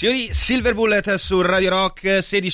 Signori, Silver Bullet su Radio Rock,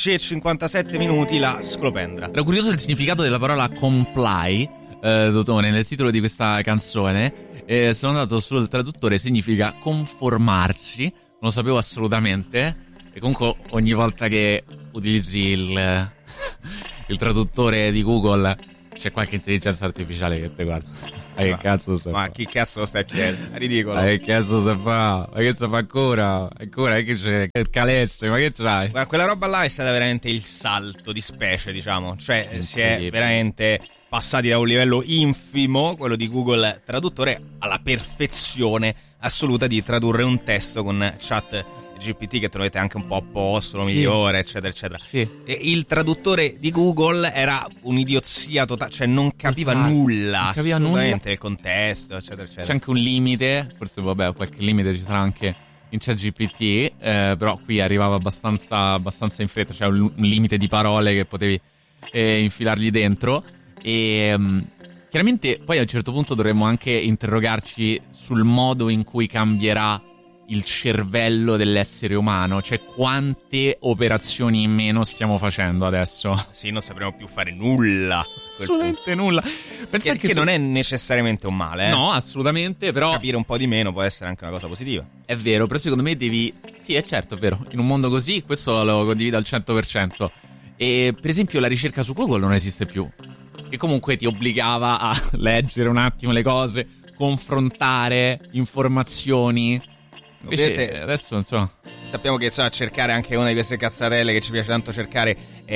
16:57 la scolopendra. Ero curioso del significato della parola comply, Dotone, nel titolo di questa canzone. Sono andato sul traduttore, significa conformarsi, non lo sapevo assolutamente. E comunque ogni volta che utilizzi il traduttore di Google c'è qualche intelligenza artificiale che te guarda. Ma che cazzo sta? Ma chi cazzo lo stai chiedendo? È ridicolo. Ma che cazzo si fa? Ma che si fa ancora? Ancora che c'è? Che calesse? Ma che c'hai? Guarda, quella roba là è stata veramente il salto di specie, diciamo. Cioè, si è veramente passati da un livello infimo, quello di Google Traduttore, alla perfezione assoluta di tradurre un testo con Chat GPT, che trovate anche un po' a posto, migliore, eccetera, eccetera. Sì. E il traduttore di Google era un'idiozia totale, cioè non capiva nulla, non capiva assolutamente, nulla. Il contesto, eccetera, eccetera. C'è anche un limite, forse vabbè, qualche limite ci sarà anche in ChatGPT, però qui arrivava abbastanza in fretta, cioè un limite di parole che potevi infilargli dentro. E chiaramente poi a un certo punto dovremmo anche interrogarci sul modo in cui cambierà il cervello dell'essere umano, cioè quante operazioni in meno stiamo facendo adesso. Sì, non sapremo più fare nulla. Assolutamente nulla. Pensa che non è necessariamente un male, No, assolutamente, però capire un po' di meno può essere anche una cosa positiva. È vero, però secondo me devi... Sì, è certo, è vero. In un mondo così, questo lo condivido al 100%. E per esempio la ricerca su Google non esiste più, che comunque ti obbligava a leggere un attimo le cose, confrontare informazioni. Invece adesso non so. Sappiamo che cercare anche una di queste cazzatelle che ci piace tanto cercare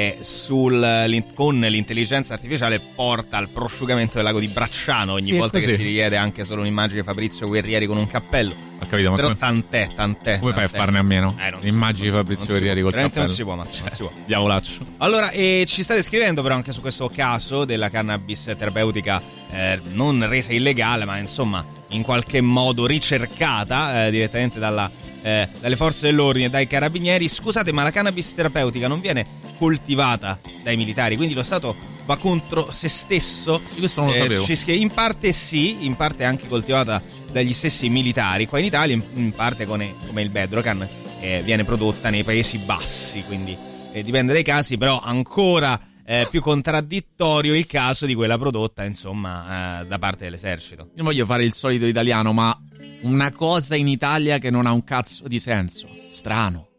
con l'intelligenza artificiale porta al prosciugamento del lago di Bracciano ogni volta che si richiede anche solo un'immagine di Fabrizio Guerrieri con un cappello. Ho capito, ma però tant'è. Come fai a farne a meno? L'immagine di Fabrizio Guerrieri col cappello. Non si può, non si può. Diavolaccio. Allora, ci state scrivendo però anche su questo caso della cannabis terapeutica non resa illegale, ma insomma in qualche modo ricercata direttamente dalle forze dell'ordine, dai carabinieri. Scusate, ma la cannabis terapeutica non viene coltivata dai militari, quindi lo Stato va contro se stesso? Io questo non lo sapevo. In parte sì, in parte anche coltivata dagli stessi militari qua in Italia, in parte come il Bedrocan viene prodotta nei Paesi Bassi, quindi dipende dai casi, però ancora più contraddittorio il caso di quella prodotta insomma da parte dell'esercito. Io voglio fare il solito italiano, ma una cosa in Italia che non ha un cazzo di senso. Strano.